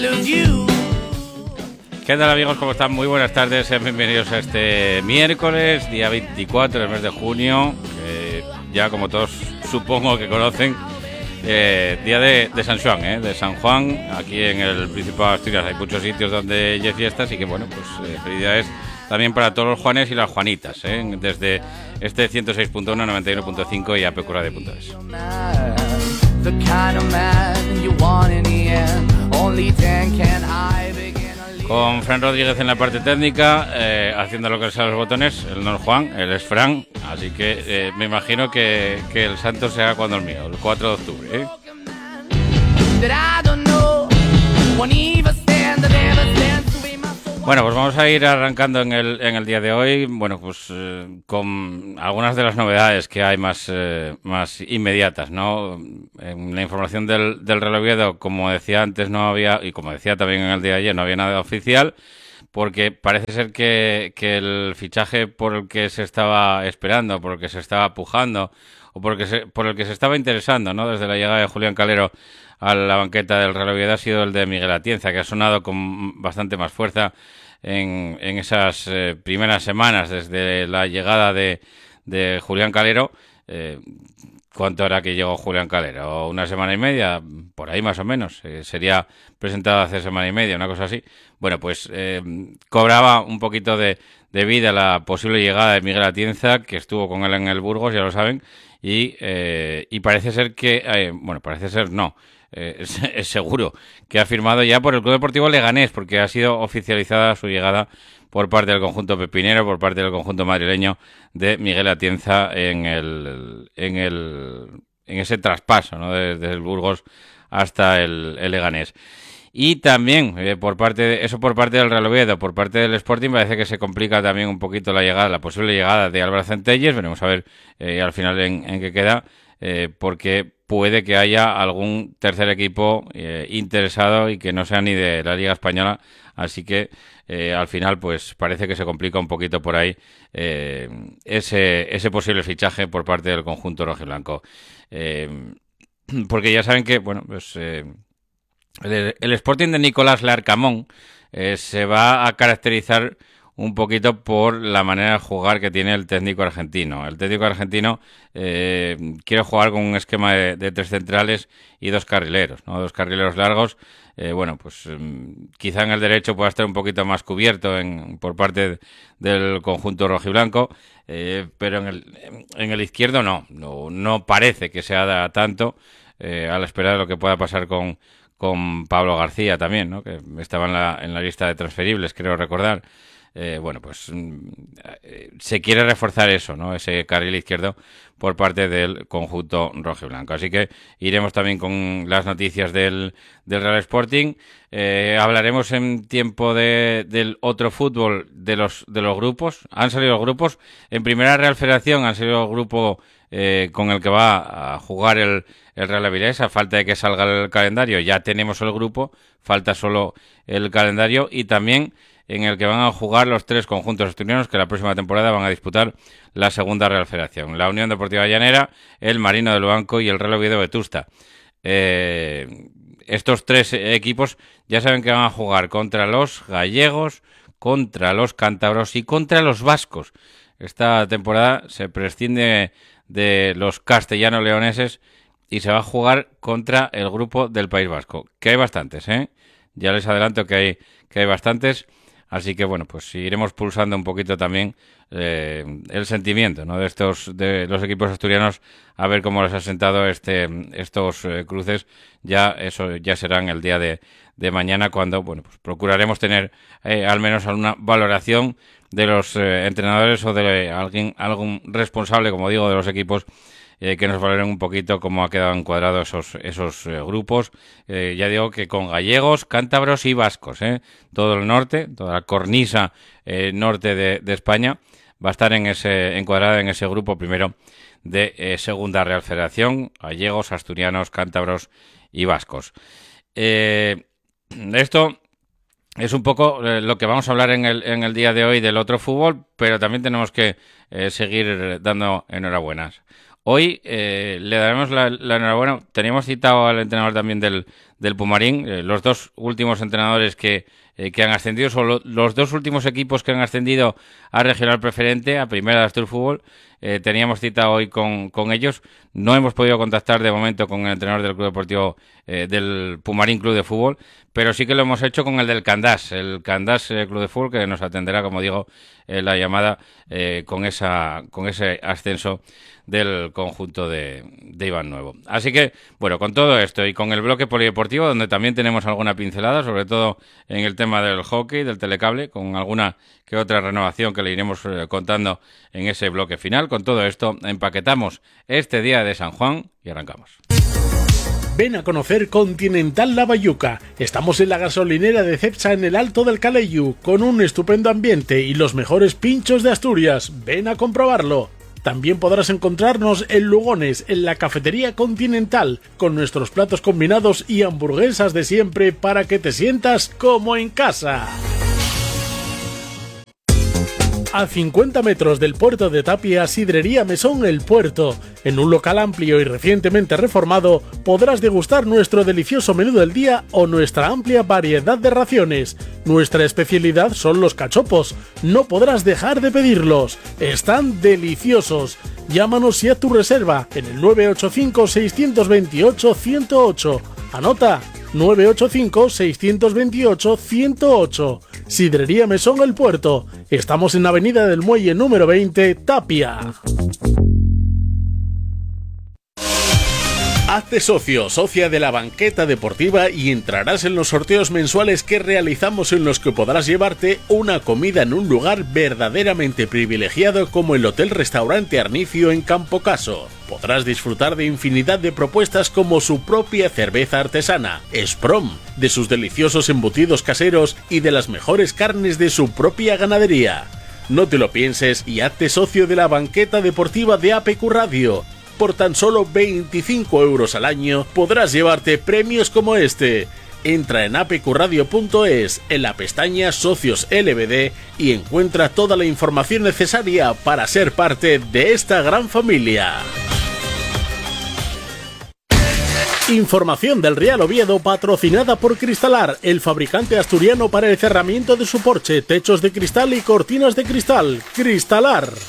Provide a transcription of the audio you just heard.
¿Qué tal, amigos? ¿Cómo están? Muy buenas tardes, sean bienvenidos a este miércoles, día 24 del mes de junio, ya como todos supongo que conocen, día de San Juan, de San Juan, aquí en el Principado de Asturias hay muchos sitios donde hay fiestas y que bueno, pues felicidades también para todos los Juanes y las Juanitas, desde este 106.1, 91.5 y apqradio.es. Con Fran Rodríguez en la parte técnica, haciendo lo que sea los botones, él no es Juan, él es Fran, así que me imagino que el santo sea cuando el mío, el 4 de octubre. Bueno, pues vamos a ir arrancando en el día de hoy, bueno, pues con algunas de las novedades que hay más inmediatas, ¿no? En la información del Real Oviedo, como decía antes, no había, y como decía también en el día de ayer, no había nada oficial, porque parece ser que el fichaje por el que se estaba esperando, por el que se estaba pujando, o por el que se estaba interesando, ¿no? Desde la llegada de Julián Calero a la banqueta del Real Oviedo ha sido el de Miguel Atienza, que ha sonado con bastante más fuerza en esas primeras semanas desde la llegada de Julián Calero. ¿Cuánto era que llegó Julián Calero? ¿Una semana y media? Por ahí más o menos. Sería presentado hace semana y media, una cosa así. Bueno, pues cobraba un poquito de vida la posible llegada de Miguel Atienza, que estuvo con él en el Burgos, ya lo saben, y parece ser que... parece ser no. Es seguro que ha firmado ya por el Club Deportivo Leganés, porque ha sido oficializada su llegada por parte del conjunto pepinero, por parte del conjunto madrileño de Miguel Atienza en ese traspaso, ¿no? Desde el Burgos hasta el Leganés. Y también por parte del Real Oviedo, por parte del Sporting, parece que se complica también un poquito la posible llegada de Álvaro Centelles. Veremos a ver al final en qué queda, porque puede que haya algún tercer equipo interesado y que no sea ni de la Liga Española, así que al final pues parece que se complica un poquito por ahí ese posible fichaje por parte del conjunto rojiblanco, porque ya saben que bueno, pues el Sporting de Nicolás Larcamón se va a caracterizar un poquito por la manera de jugar que tiene el técnico argentino. El técnico argentino quiere jugar con un esquema de tres centrales y dos carrileros, ¿no? Dos carrileros largos. Pues quizá en el derecho pueda estar un poquito más cubierto por parte del conjunto rojiblanco, pero en el izquierdo no parece que se haga tanto, a la espera de lo que pueda pasar con Pablo García también, ¿no? Que estaba en la lista de transferibles, creo recordar. Se quiere reforzar eso, ¿no? Ese carril izquierdo por parte del conjunto rojiblanco. Así que iremos también con las noticias del Real Sporting. Hablaremos en tiempo del otro fútbol de los grupos. Han salido los grupos. En primera Real Federación han salido el grupo con el que va a jugar el Real Avilés. A falta de que salga el calendario, ya tenemos el grupo. Falta solo el calendario, y también en el que van a jugar los tres conjuntos asturianos que la próxima temporada van a disputar la segunda Real Federación: la Unión Deportiva Llanera, el Marino del Banco y el Real Oviedo Vetusta. Estos tres equipos ya saben que van a jugar contra los gallegos, contra los cántabros y contra los vascos. Esta temporada se prescinde de los castellano-leoneses y se va a jugar contra el grupo del País Vasco, que hay bastantes, ya les adelanto que hay bastantes. Así que bueno, pues iremos pulsando un poquito también el sentimiento, ¿no? de los equipos asturianos, a ver cómo les ha sentado estos cruces. Ya será en el día de mañana, cuando bueno, pues procuraremos tener al menos una valoración de los entrenadores o de algún responsable, como digo, de los equipos, que nos valoren un poquito cómo ha quedado encuadrado esos grupos. Ya digo que con gallegos, cántabros y vascos, todo el norte, toda la cornisa norte de España va a estar encuadrada en ese grupo primero de segunda Real Federación: gallegos, asturianos, cántabros y vascos. Esto es un poco lo que vamos a hablar en el día de hoy del otro fútbol, pero también tenemos que seguir dando enhorabuenas. Hoy le daremos la enhorabuena. Teníamos citado al entrenador también del del Pumarín. Los dos últimos entrenadores que han ascendido son los dos últimos equipos que han ascendido a regional preferente, a primera de Astur Fútbol. Teníamos cita hoy con ellos. No hemos podido contactar de momento con el entrenador del Club Deportivo del Pumarín Club de Fútbol, pero sí que lo hemos hecho con el del Candás, el Candás Club de Fútbol, que nos atenderá, como digo, la llamada con ese ascenso del conjunto de Iván Nuevo. Así que, bueno, con todo esto y con el bloque polideportivo, donde también tenemos alguna pincelada, sobre todo en el tema del hockey, del telecable, con alguna que otra renovación que le iremos contando en ese bloque final. Con todo esto, empaquetamos este día de San Juan y arrancamos. Ven a conocer Continental La Bayuca. Estamos en la gasolinera de Cepsa en el Alto del Caleyu, con un estupendo ambiente y los mejores pinchos de Asturias. Ven a comprobarlo. También podrás encontrarnos en Lugones, en la cafetería Continental, con nuestros platos combinados y hamburguesas de siempre para que te sientas como en casa. A 50 metros del puerto de Tapia, Sidrería Mesón El Puerto. En un local amplio y recientemente reformado, podrás degustar nuestro delicioso menú del día o nuestra amplia variedad de raciones. Nuestra especialidad son los cachopos. No podrás dejar de pedirlos. Están deliciosos. Llámanos y haz tu reserva en el 985-628-108. Anota, 985-628-108. Sidrería Mesón El Puerto. Estamos en Avenida del Muelle número 20, Tapia. Hazte socio, socia de la banqueta deportiva y entrarás en los sorteos mensuales que realizamos, en los que podrás llevarte una comida en un lugar verdaderamente privilegiado como el Hotel Restaurante Arnicio en Campo Caso. Podrás disfrutar de infinidad de propuestas como su propia cerveza artesana, Sprom, de sus deliciosos embutidos caseros y de las mejores carnes de su propia ganadería. No te lo pienses y hazte socio de la banqueta deportiva de APQ Radio. Por tan solo 25 euros al año podrás llevarte premios como este. Entra en apqradio.es, en la pestaña Socios LBD, y encuentra toda la información necesaria para ser parte de esta gran familia. Información del Real Oviedo patrocinada por Cristalar, el fabricante asturiano para el cerramiento de su porche, techos de cristal y cortinas de cristal. Cristalar.